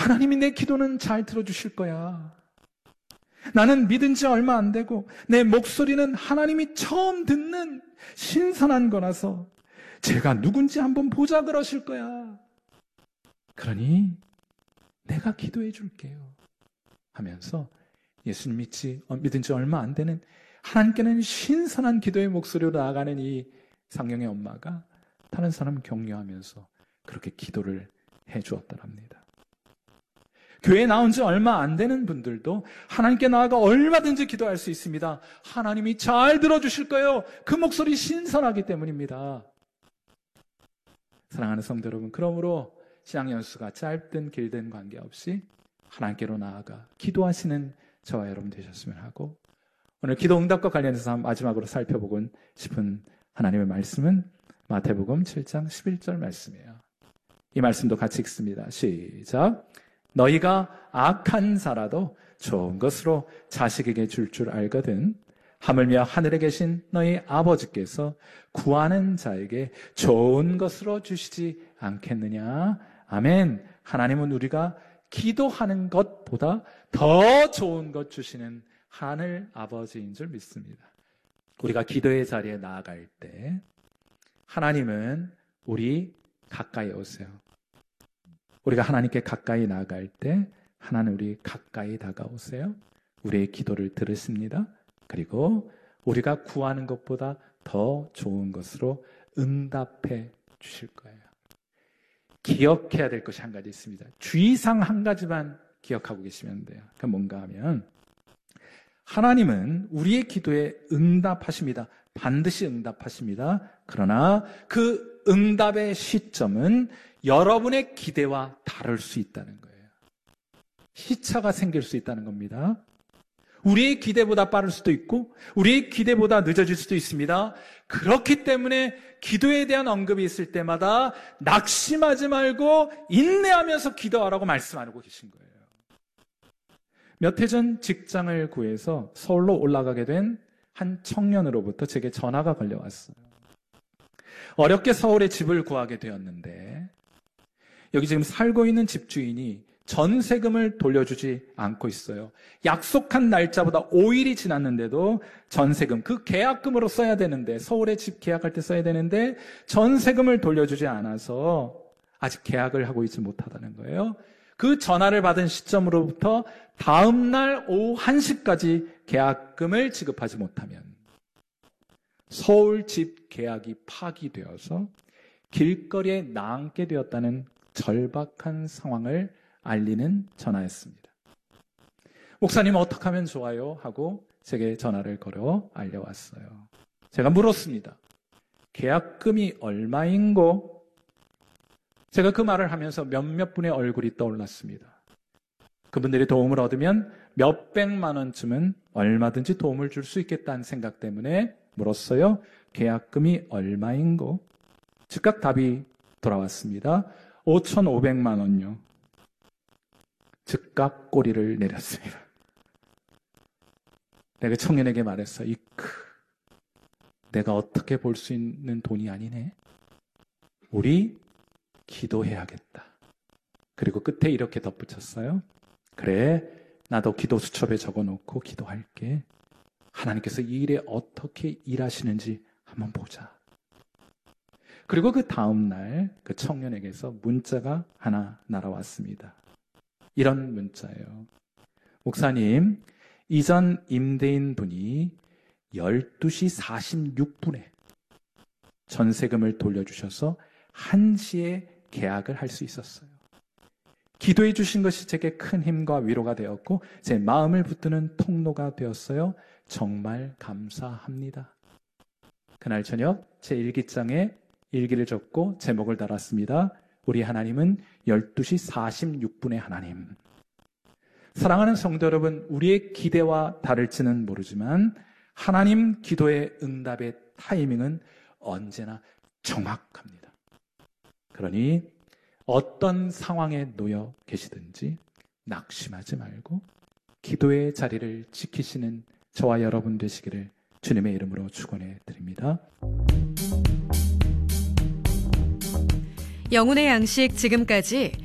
하나님이 내 기도는 잘 들어주실 거야. 나는 믿은 지 얼마 안 되고 내 목소리는 하나님이 처음 듣는 신선한 거라서 제가 누군지 한번 보자 그러실 거야. 그러니 내가 기도해 줄게요 하면서 예수님 믿은 지 얼마 안 되는 하나님께는 신선한 기도의 목소리로 나아가는 이 상령의 엄마가 다른 사람 격려하면서 그렇게 기도를 해 주었다랍니다. 교회에 나온 지 얼마 안 되는 분들도 하나님께 나아가 얼마든지 기도할 수 있습니다. 하나님이 잘 들어주실 거예요. 그 목소리 신선하기 때문입니다. 사랑하는 성도 여러분, 그러므로 신앙연수가 짧든 길든 관계없이 하나님께로 나아가 기도하시는 저와 여러분 되셨으면 하고, 오늘 기도 응답과 관련해서 마지막으로 살펴보고 싶은 하나님의 말씀은 마태복음 7장 11절 말씀이에요. 이 말씀도 같이 읽습니다. 시작. 너희가 악한 자라도 좋은 것으로 자식에게 줄 줄 알거든 하물며 하늘에 계신 너희 아버지께서 구하는 자에게 좋은 것으로 주시지 않겠느냐. 아멘. 하나님은 우리가 기도하는 것보다 더 좋은 것 주시는 하늘 아버지인 줄 믿습니다. 우리가 기도의 자리에 나아갈 때 하나님은 우리 가까이 오세요. 우리가 하나님께 가까이 나아갈 때 하나님 우리 가까이 다가오세요. 우리의 기도를 들으십니다. 그리고 우리가 구하는 것보다 더 좋은 것으로 응답해 주실 거예요. 기억해야 될 것이 한 가지 있습니다. 주의사항 한 가지만 기억하고 계시면 돼요. 그게 뭔가 하면 하나님은 우리의 기도에 응답하십니다. 반드시 응답하십니다. 그러나 그 응답의 시점은 여러분의 기대와 다를 수 있다는 거예요. 시차가 생길 수 있다는 겁니다. 우리의 기대보다 빠를 수도 있고 우리의 기대보다 늦어질 수도 있습니다. 그렇기 때문에 기도에 대한 언급이 있을 때마다 낙심하지 말고 인내하면서 기도하라고 말씀하고 계신 거예요. 몇 해 전 직장을 구해서 서울로 올라가게 된 한 청년으로부터 제게 전화가 걸려왔어요. 어렵게 서울에 집을 구하게 되었는데 여기 지금 살고 있는 집주인이 전세금을 돌려주지 않고 있어요. 약속한 날짜보다 5일이 지났는데도 전세금, 그 계약금으로 써야 되는데, 서울에 집 계약할 때 써야 되는데 전세금을 돌려주지 않아서 아직 계약을 하고 있지 못하다는 거예요. 그 전화를 받은 시점으로부터 다음 날 오후 1시까지 계약금을 지급하지 못하면 서울 집 계약이 파기되어서 길거리에 나앉게 되었다는 절박한 상황을 알리는 전화였습니다. 목사님 어떻게 하면 좋아요? 하고 제게 전화를 걸어 알려왔어요. 제가 물었습니다. 계약금이 얼마인고? 제가 그 말을 하면서 몇몇 분의 얼굴이 떠올랐습니다. 그분들이 도움을 얻으면 몇백만 원쯤은 얼마든지 도움을 줄 수 있겠다는 생각 때문에 물었어요. 계약금이 얼마인고? 즉각 답이 돌아왔습니다. 5,500만 원요. 즉각 꼬리를 내렸습니다. 내가 청년에게 말했어. 내가 어떻게 볼 수 있는 돈이 아니네. 우리 기도해야겠다. 그리고 끝에 이렇게 덧붙였어요. 그래, 나도 기도 수첩에 적어놓고 기도할게. 하나님께서 이 일에 어떻게 일하시는지 한번 보자. 그리고 그 다음 날 그 청년에게서 문자가 하나 날아왔습니다. 이런 문자예요. 목사님, 이전 임대인 분이 12시 46분에 전세금을 돌려주셔서 1시에 계약을 할 수 있었어요. 기도해 주신 것이 제게 큰 힘과 위로가 되었고 제 마음을 붙드는 통로가 되었어요. 정말 감사합니다. 그날 저녁 제 일기장에 일기를 적고 제목을 달았습니다. 우리 하나님은 12시 46분의 하나님. 사랑하는 성도 여러분, 우리의 기대와 다를지는 모르지만 하나님 기도의 응답의 타이밍은 언제나 정확합니다. 그러니 어떤 상황에 놓여 계시든지 낙심하지 말고 기도의 자리를 지키시는 저와 여러분 되시기를 주님의 이름으로 축원해 드립니다. 영혼의 양식 지금까지